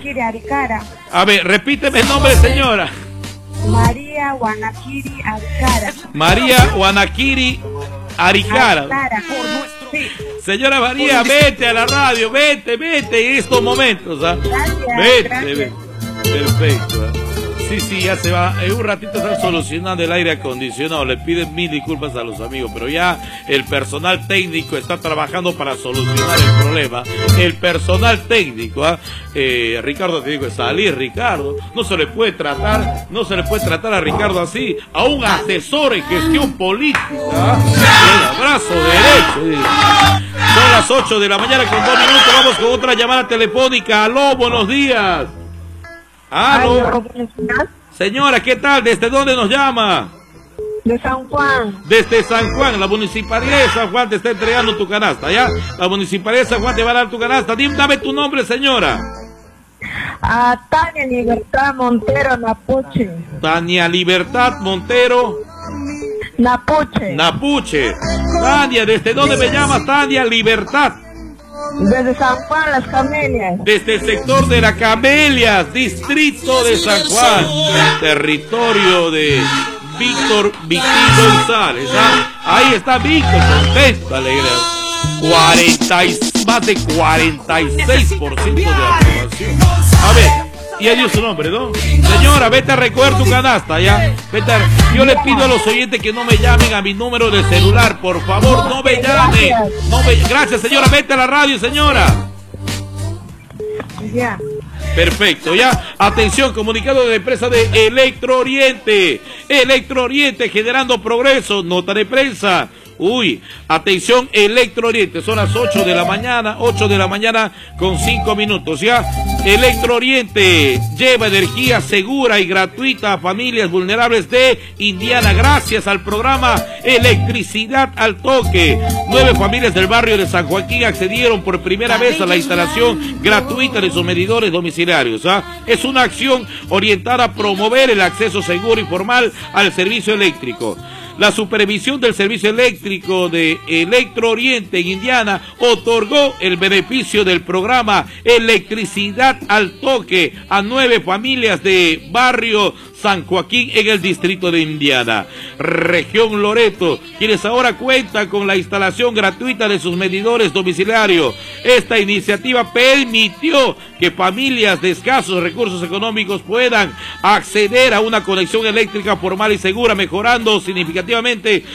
Guanakiri Aricara. A ver, repíteme el nombre, señora. María Guanakiri Aricara. María Guanakiri Aricara. Sí. Señora María, vete a la radio, vete en estos momentos. ¿Ah? Vete. Perfecto. ¿Ah? Sí, ya se va. En un ratito están solucionando el aire acondicionado. Le piden 1000 disculpas a los amigos, pero ya el personal técnico está trabajando para solucionar el problema. El personal técnico, Ricardo, te digo, salir, Ricardo. No se le puede tratar a Ricardo así, a un asesor en gestión política. El brazo derecho. Son las 8 de la mañana con 2 minutos. Vamos con otra llamada telefónica. Aló, buenos días. Aló. Señora, ¿qué tal? ¿Desde dónde nos llama? De San Juan. Desde San Juan. La Municipalidad de San Juan te está entregando tu canasta, ¿ya? La Municipalidad de San Juan te va a dar tu canasta. Dame tu nombre, señora. Tania Libertad Montero Napuche. Tania Libertad Montero Napuche. Tania, ¿desde dónde me llamas? Tania Libertad. Desde San Juan, Las Camelias. Desde el sector de Las Camelias, distrito de San Juan, territorio de Víctor González. Ahí está Víctor, contento, alegre. Más de 46% de aprobación. A ver, y adiós su nombre, ¿no? Señora, vete a recoger tu canasta, ¿ya? Yo le pido a los oyentes que no me llamen a mi número de celular, por favor, no me llamen. Gracias, señora, vete a la radio, señora. Ya. Perfecto, ya. Atención, comunicado de la empresa de Electro Oriente. Electro Oriente generando progreso, nota de prensa. Atención, Electro Oriente, son las 8 de la mañana con 5 minutos, ¿ya? Electro Oriente lleva energía segura y gratuita a familias vulnerables de Indiana, gracias al programa Electricidad al Toque. 9 familias del barrio de San Joaquín accedieron por primera vez a la instalación gratuita de sus medidores domiciliarios, ¿ah? Es una acción orientada a promover el acceso seguro y formal al servicio eléctrico. La supervisión del servicio eléctrico de Electro Oriente en Indiana otorgó el beneficio del programa Electricidad al Toque a 9 familias de barrio San Joaquín en el distrito de Indiana. Región Loreto, quienes ahora cuentan con la instalación gratuita de sus medidores domiciliarios. Esta iniciativa permitió que familias de escasos recursos económicos puedan acceder a una conexión eléctrica formal y segura, mejorando significativamente